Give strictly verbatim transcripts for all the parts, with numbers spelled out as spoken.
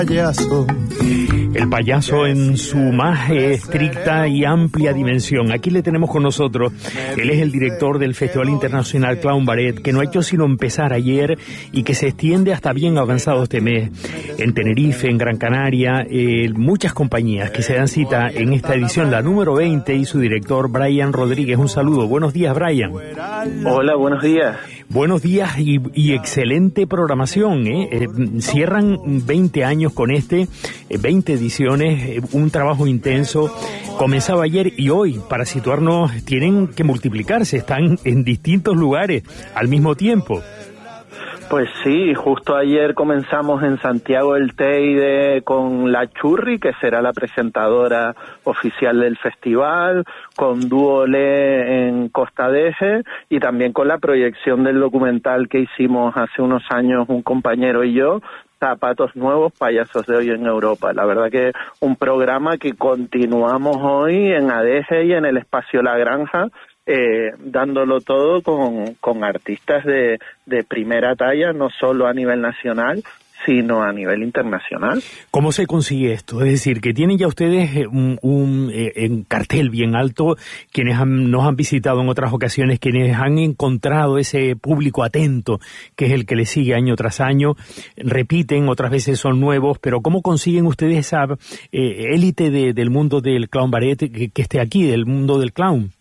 Payaso. El payaso en su más estricta y amplia dimensión. Aquí le tenemos con nosotros. Él es el director del Festival Internacional Clown Ballet, que no ha hecho sino empezar ayer y que se extiende hasta bien avanzado este mes. En Tenerife, en Gran Canaria, eh, muchas compañías que se dan cita en esta edición, la número veinte, y su director, Brian Rodríguez. Un saludo. Buenos días, Brian. Hola, buenos días. Buenos días y, y excelente programación, ¿eh? Eh, cierran veinte años con este, eh, veinte ediciones, eh, un trabajo intenso. Comenzaba ayer y hoy, para situarnos, tienen que multiplicarse, están en distintos lugares al mismo tiempo. Pues sí, justo ayer comenzamos en Santiago del Teide con La Churri, que será la presentadora oficial del festival, con Dúo Le en Costa Deje y también con la proyección del documental que hicimos hace unos años un compañero y yo, Zapatos Nuevos, Payasos de Hoy en Europa. La verdad que un programa que continuamos hoy en Adeje y en el Espacio La Granja, Eh, dándolo todo con, con artistas de, de primera talla, no solo a nivel nacional, sino a nivel internacional. ¿Cómo se consigue esto? Es decir, que tienen ya ustedes un, un eh, en cartel bien alto, quienes han, nos han visitado en otras ocasiones, quienes han encontrado ese público atento, que es el que les sigue año tras año, repiten, otras veces son nuevos, pero ¿cómo consiguen ustedes esa eh, élite de, del mundo del clown ballet que, que esté aquí, del mundo del clown?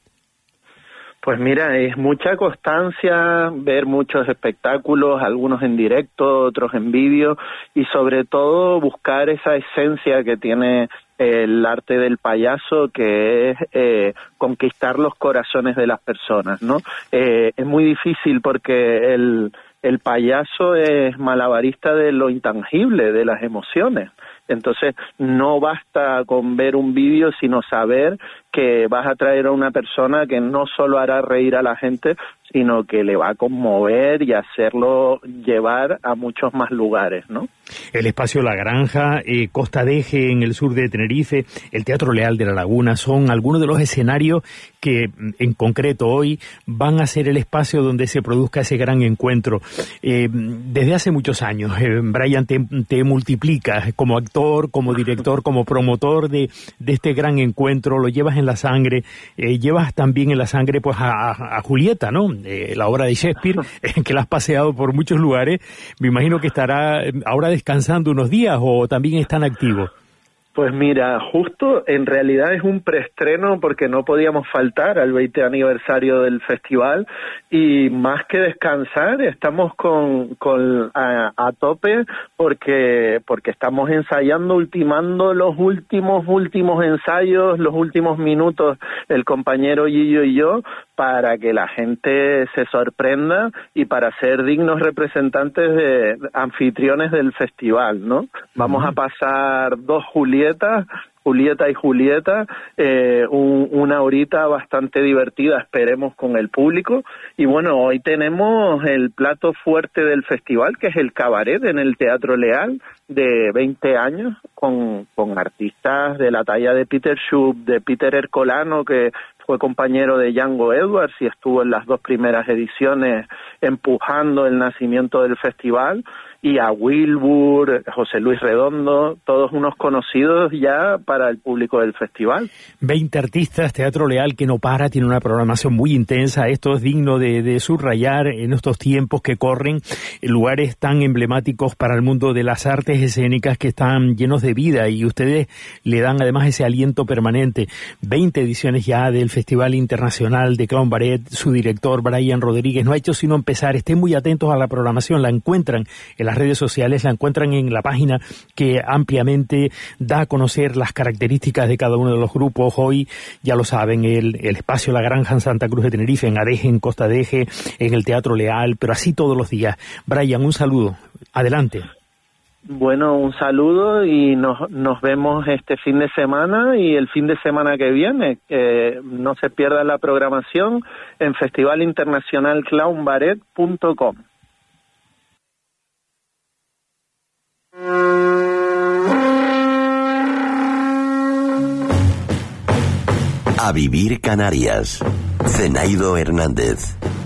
Pues mira, es mucha constancia, ver muchos espectáculos, algunos en directo, otros en vídeo, y sobre todo buscar esa esencia que tiene el arte del payaso, que es eh, conquistar los corazones de las personas, ¿no? Eh, es muy difícil porque el, el payaso es malabarista de lo intangible, de las emociones. Entonces, no basta con ver un vídeo, sino saber que vas a traer a una persona que no solo hará reír a la gente, sino que le va a conmover y hacerlo llevar a muchos más lugares, ¿no? El Espacio La Granja, eh, Costa Deje en el sur de Tenerife, el Teatro Leal de la Laguna, son algunos de los escenarios que en concreto hoy van a ser el espacio donde se produzca ese gran encuentro. Eh, desde hace muchos años, eh, Brian, te, te multiplicas como actor, como director, como promotor de, de este gran encuentro, lo llevas en la sangre, eh, llevas también en la sangre pues a, a Julieta, ¿no? Eh, la obra de Shakespeare, eh, que la has paseado por muchos lugares. Me imagino que estará ahora descansando unos días o también están activos. Pues mira, justo en realidad es un preestreno porque no podíamos faltar al veinte aniversario del festival y más que descansar estamos con, con a, a tope porque porque estamos ensayando, ultimando los últimos últimos ensayos, los últimos minutos, el compañero Gillo y yo, para que la gente se sorprenda y para ser dignos representantes de anfitriones del festival, ¿no? Vamos a pasar dos Julietas, Julieta y Julieta, eh, un, una horita bastante divertida, esperemos, con el público. Y bueno, hoy tenemos el plato fuerte del festival, que es el cabaret en el Teatro Leal, de veinte años, con, con artistas de la talla de Peter Schupp, de Peter Ercolano, que fue compañero de Django Edwards y estuvo en las dos primeras ediciones empujando el nacimiento del festival, y a Wilbur, José Luis Redondo, todos unos conocidos ya para el público del festival. veinte artistas, Teatro Leal que no para, tiene una programación muy intensa. Esto es digno de, de subrayar en estos tiempos que corren, lugares tan emblemáticos para el mundo de las artes escénicas que están llenos de vida y ustedes le dan además ese aliento permanente. veinte ediciones ya del Festival Internacional de Clown Ballet. Su director, Brian Rodríguez, no ha hecho sino empezar. Estén muy atentos a la programación, la encuentran en las redes sociales, la encuentran en la página que ampliamente da a conocer las características de cada uno de los grupos. Hoy, ya lo saben, el, el Espacio La Granja en Santa Cruz de Tenerife, en Adeje, en Costa Deje, en el Teatro Leal, pero así todos los días. Brian, un saludo. Adelante. Bueno, un saludo y nos, nos vemos este fin de semana y el fin de semana que viene. Eh, no se pierda la programación en festival internacional clown ballet punto com. A vivir Canarias. Zenaido Hernández.